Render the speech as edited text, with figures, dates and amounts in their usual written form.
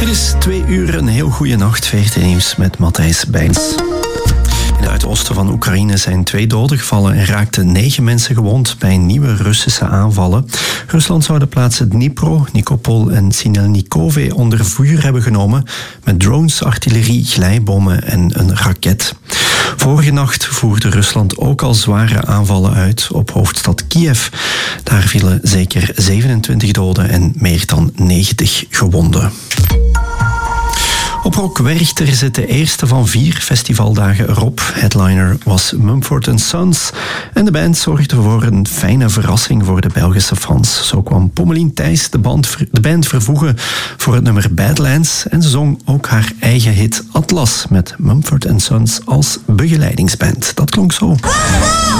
Het is 2 uur, een heel goede nacht. VRT Nieuws met Matthijs Bijns. In het zuidoosten van Oekraïne zijn 2 doden gevallen en raakten 9 mensen gewond bij nieuwe Russische aanvallen. Rusland zou de plaatsen Dnipro, Nikopol en Sinelnikove onder vuur hebben genomen met drones, artillerie, glijbommen en een raket. Vorige nacht voerde Rusland ook al zware aanvallen uit op hoofdstad Kiev. Daar vielen zeker 27 doden en meer dan 90 gewonden. Op Rock Werchter zit de eerste van 4 festivaldagen erop. Headliner was Mumford & Sons en de band zorgde voor een fijne verrassing voor de Belgische fans. Zo kwam Pommelien Thijs de band vervoegen voor het nummer Badlands en ze zong ook haar eigen hit Atlas met Mumford & Sons als begeleidingsband. Dat klonk zo.